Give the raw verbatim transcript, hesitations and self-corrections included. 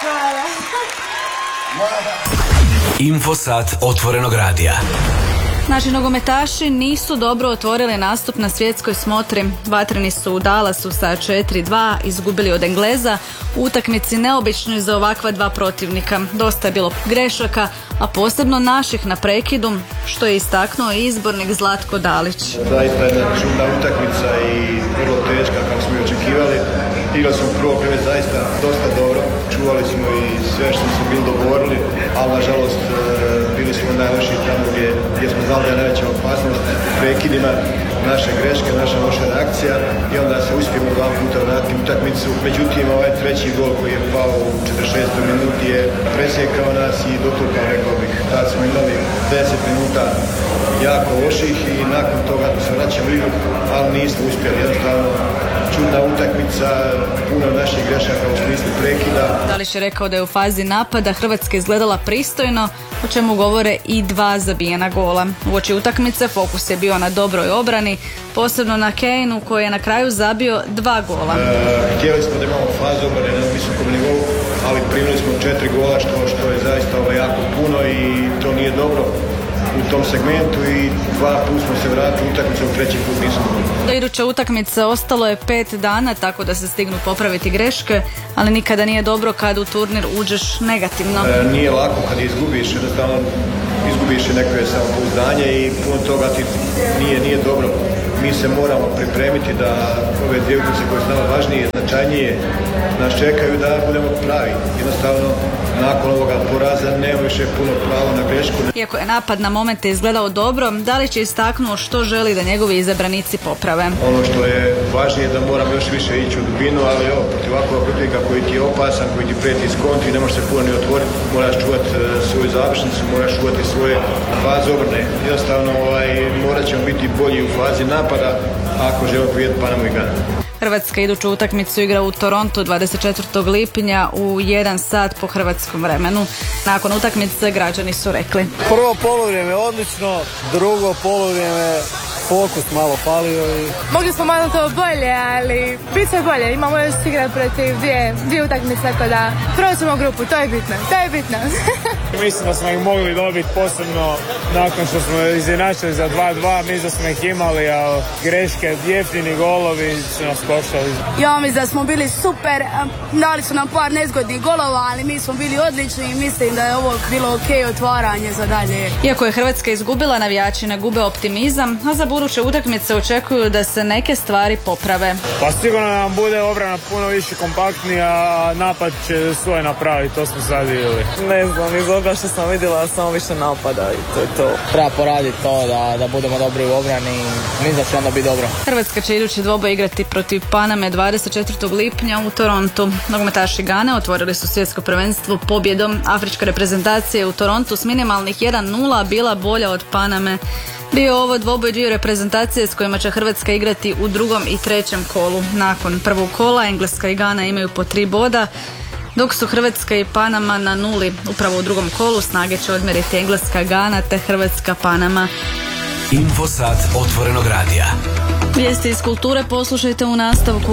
Infosat otvorenog radija. Naši nogometaši nisu dobro otvorili nastup na svjetskoj smotri. Vatreni su u Dallasu sa četiri dva izgubili od Engleza u utakmici neobičnoj za ovakva dva protivnika. Dosta je bilo grešaka, a posebno naših na prekidu, što je istaknuo i izbornik Zlatko Dalić. Zaista jedna čudna utakmica i vrlo teška kako smo i očekivali. Igrali smo prvo prve zaista dosta dobro, čuvali smo i sve što smo bili dogovorili, ali nažalost bili smo najlošiji tamo gdje, gdje smo znali da je najveća opasnost u prekidima, naše greške, naša loša reakcija i onda se uspijemo dva puta vratiti utakmicu. Međutim, ovaj treći gol koji je pao u četrdeset šestoj minuti je presjekao nas i dotukao, rekao bih. Tad smo imali deset minuta jako loših i nakon toga se vraćamo igru, ali nismo uspjeli. Jednostavno, čudna utakmica, puno naših grešaka u smislu prekida. Dalić je rekao da je u fazi napada Hrvatska izgledala pristojno, o čemu govore i dva zabijena gola. Uoči utakmice fokus je bio na dobroj obrani, posebno na Kaneu koji je na kraju zabio dva gola. E, htjeli smo da imamo fazu obrane na visokom nivou, ali primili smo četiri gola što, što je zaista ovo jako puno i to nije dobro u tom segmentu i dva put smo se vratili utakmicu, u treći put nismo. Do iduće utakmice ostalo je pet dana, tako da se stignu popraviti greške, ali nikada nije dobro kad u turnir uđeš negativno. E, nije lako kad izgubiš, jednostavno izgubiš nekakve samopouzdanje i puno toga ti nije, nije dobro. Mi se moramo pripremiti da ove dvije utakmice koje su nama važnije, značajnije, nas čekaju da budemo pravi. Jednostavno, nakon ovoga poraza nema više puno pravo na grešku. Iako je napad na momente izgledao dobro, Dalić je istaknuo što želi da njegovi izabranici poprave. Ono što je važnije je da moramo još više ići u dubinu, ali evo, protiv ovakvog protivnika koji ti je opasan, koji ti prijeti iz kontri, ne možeš se puno ni otvoriti, moraš čuvati svoju završnicu, moraš čuvati svoje faze obrane. Jednostavno, ovaj, morat ćemo biti bolji u fazi napada ako želimo pobijediti Panamu i Ganu. Hrvatska iduću utakmicu igra u Torontu dvadeset četvrtog lipnja u jedan sat po hrvatskom vremenu. Nakon utakmice građani su rekli: prvo poluvrijeme odlično, drugo poluvrijeme fokus malo falio i... Mogli smo malo to bolje, ali bit će bolje. Imamo još igrati protiv dvije, dvije utakmice, tako da proćemo grupu, to je bitno, to je bitno. Mislim da smo ih mogli dobiti, posebno nakon što smo izjednačili za dva dva, mislim da smo ih imali, a greške, jeftini golovi su nas koštali. Ja mislim da smo bili super, dali su nam par nezgodnih golova, ali mi smo bili odlični i mislim da je ovo bilo ok otvaranje za dalje. Iako je Hrvatska izgubila, navijači ne gube optimizam, a za buduće utakmice očekuju da se neke stvari poprave. Pa sigurno nam bude obrana puno više kompaktnija, a napad će svoje napraviti, to smo sad vidjeli. Ne znam, iz ovoga što sam vidjela samo više napada i to je to. Treba poraditi to da, da budemo dobri u obrani i mislim da će onda biti dobro. Hrvatska će idući dvoboj igrati protiv Paname dvadeset četvrtog lipnja u Torontu. Nogometaši Gane otvorili su svjetsko prvenstvo pobjedom. Afrička reprezentacija u Torontu s minimalnih jedan nula bila bolja od Paname. Bio ovo dvoboj dvije reprezentacije s kojima će Hrvatska igrati u drugom i trećem kolu. Nakon prvog kola Engleska i Gana imaju po tri boda, dok su Hrvatska i Panama na nuli. Upravo u drugom kolu snage će odmjeriti Engleska Gana te Hrvatska Panama. Infosat otvorenog radija. Vijesti iz kulture poslušajte u nastavku.